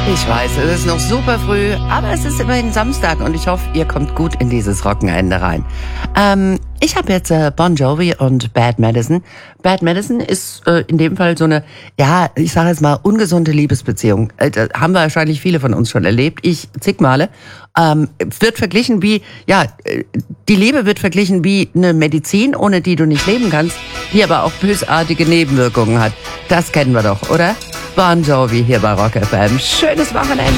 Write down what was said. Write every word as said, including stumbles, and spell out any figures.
Ich weiß, es ist noch super früh, aber es ist immerhin Samstag und ich hoffe, ihr kommt gut in dieses Wochenende rein. Ähm, ich habe jetzt äh, Bon Jovi und Bad Medicine. Bad Medicine ist äh, in dem Fall so eine, ja, ich sage jetzt mal, ungesunde Liebesbeziehung. Äh, das haben wahrscheinlich viele von uns schon erlebt. Ich zig Male. Ähm, wird verglichen wie, ja, äh, die Liebe wird verglichen wie eine Medizin, ohne die du nicht leben kannst, die aber auch bösartige Nebenwirkungen hat. Das kennen wir doch, oder? Bon Jovi hier bei Rock F M. Schönes Wochenende.